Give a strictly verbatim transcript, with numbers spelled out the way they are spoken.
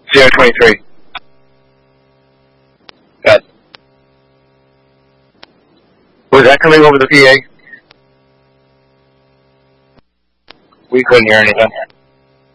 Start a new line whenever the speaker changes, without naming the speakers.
Sierra twenty-three. Good. Was that coming over the P A? We couldn't hear anything.